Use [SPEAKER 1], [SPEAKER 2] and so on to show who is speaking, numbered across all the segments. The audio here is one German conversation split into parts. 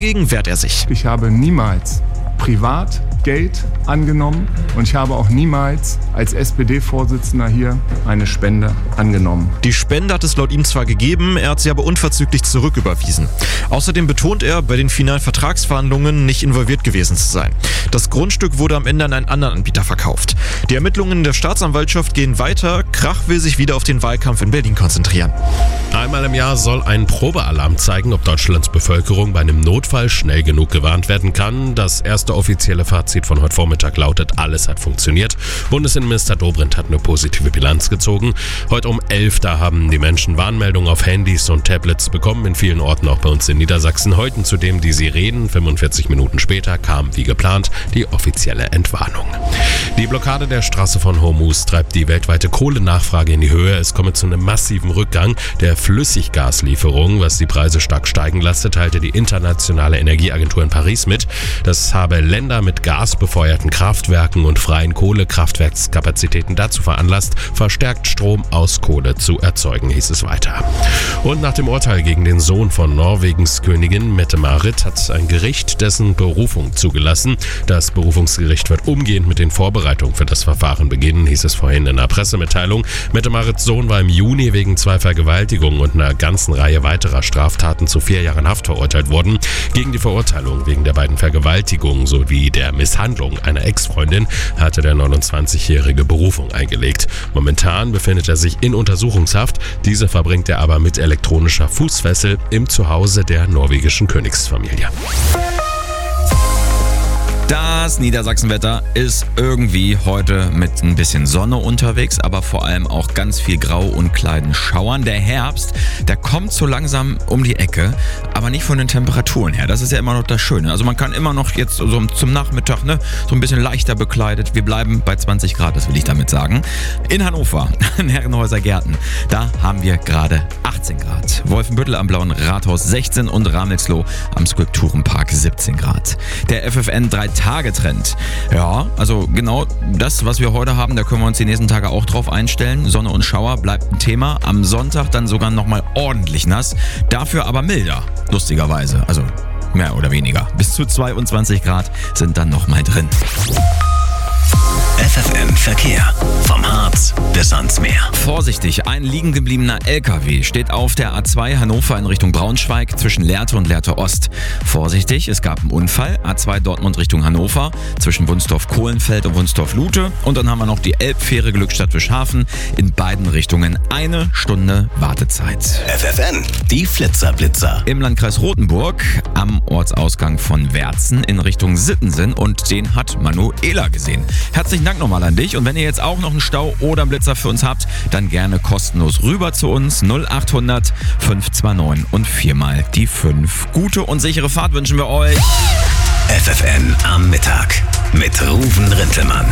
[SPEAKER 1] Dagegen wehrt er sich.
[SPEAKER 2] Ich habe niemals privat Geld angenommen und ich habe auch niemals als SPD-Vorsitzender hier eine Spende angenommen.
[SPEAKER 1] Die Spende hat es laut ihm zwar gegeben, er hat sie aber unverzüglich zurücküberwiesen. Außerdem betont er, bei den finalen Vertragsverhandlungen nicht involviert gewesen zu sein. Das Grundstück wurde am Ende an einen anderen Anbieter verkauft. Die Ermittlungen der Staatsanwaltschaft gehen weiter. Krach will sich wieder auf den Wahlkampf in Berlin konzentrieren.
[SPEAKER 3] Einmal im Jahr soll ein Probealarm zeigen, ob Deutschlands Bevölkerung bei einem Notfall schnell genug gewarnt werden kann. Das erste offizielle Fazit von heute Vormittag lautet, alles hat funktioniert. Bundesinnenminister Dobrindt hat eine positive Bilanz gezogen. Heute um 11 da haben die Menschen Warnmeldungen auf Handys und Tablets bekommen, in vielen Orten auch bei uns in Niedersachsen. Heute zudem die Sirenen. 45 Minuten später kam, wie geplant, die offizielle Entwarnung. Die Blockade der Straße von Hormuz treibt die weltweite Kohlenachfrage in die Höhe. Es komme zu einem massiven Rückgang der Flüssiggaslieferungen, was die Preise stark steigen lasse, teilte die Internationale Energieagentur in Paris mit. Das habe Länder mit gasbefeuerten Kraftwerken und freien Kohlekraftwerkskapazitäten dazu veranlasst, verstärkt Strom aus Kohle zu erzeugen, hieß es weiter. Und nach dem Urteil gegen den Sohn von Norwegens Königin Mette-Marit hat ein Gericht dessen Berufung zugelassen. Das Berufungsgericht wird umgehend mit den Vorbereitungen für das Verfahren beginnen, hieß es vorhin in einer Pressemitteilung. Mette-Marits Sohn war im Juni wegen 2 Vergewaltigungen und einer ganzen Reihe weiterer Straftaten zu 4 Jahren Haft verurteilt worden. Gegen die Verurteilung wegen der beiden Vergewaltigungen sowie der Misshandlung einer Ex-Freundin hatte der 29-jährige Berufung eingelegt. Momentan befindet er sich in Untersuchungshaft. Diese verbringt er aber mit elektronischer Fußfessel im Zuhause der norwegischen Königsfamilie.
[SPEAKER 4] Das Niedersachsenwetter ist irgendwie heute mit ein bisschen Sonne unterwegs, aber vor allem auch ganz viel Grau und kleinen Schauern. Der Herbst, der kommt so langsam um die Ecke, aber nicht von den Temperaturen her. Das ist ja immer noch das Schöne. Also man kann immer noch jetzt so zum Nachmittag so ein bisschen leichter bekleidet. Wir bleiben bei 20 Grad, das will ich damit sagen. In Hannover, in Herrenhäuser Gärten, da haben wir gerade 18 Grad. Wolfenbüttel am Blauen Rathaus 16 und Ramelsloh am Skulpturenpark 17 Grad. Der FFN 3-Tage-Trend. Ja, also genau das, was wir heute haben, da können wir uns die nächsten Tage auch drauf einstellen. Sonne und Schauer bleibt ein Thema. Am Sonntag dann sogar nochmal ordentlich nass. Dafür aber milder, lustigerweise. Also mehr oder weniger. Bis zu 22 Grad sind dann nochmal drin.
[SPEAKER 5] FFN Verkehr. Vom Harz bis ans Meer.
[SPEAKER 4] Vorsichtig, ein liegen gebliebener LKW steht auf der A2 Hannover in Richtung Braunschweig zwischen Lehrte und Lehrte Ost. Vorsichtig, es gab einen Unfall. A2 Dortmund Richtung Hannover zwischen Wunsdorf-Kohlenfeld und Wunsdorf-Lute. Und dann haben wir noch die Elbfähre Glückstadt-Wischhafen. In beiden Richtungen 1 Stunde Wartezeit.
[SPEAKER 5] FFN, die Flitzer-Blitzer.
[SPEAKER 4] Im Landkreis Rothenburg am Ortsausgang von Werzen in Richtung Sittensen und den hat Manuela gesehen. Herzlichen Dank nochmal an dich und wenn ihr jetzt auch noch einen Stau oder einen Blitzer für uns habt, dann gerne kostenlos rüber zu uns 0800 529 und 4 mal die 5. Gute und sichere Fahrt wünschen wir euch.
[SPEAKER 5] FFN am Mittag mit Ruven Rintelmann.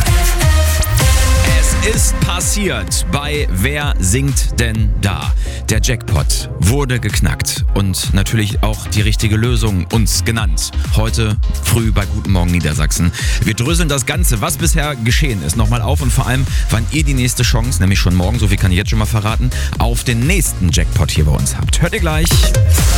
[SPEAKER 4] Es ist passiert bei Wer singt denn da? Der Jackpot wurde geknackt und natürlich auch die richtige Lösung uns genannt. Heute früh bei Guten Morgen Niedersachsen. Wir dröseln das Ganze, was bisher geschehen ist, nochmal auf und vor allem, wann ihr die nächste Chance, nämlich schon morgen, so viel kann ich jetzt schon mal verraten, auf den nächsten Jackpot hier bei uns habt. Hört ihr gleich.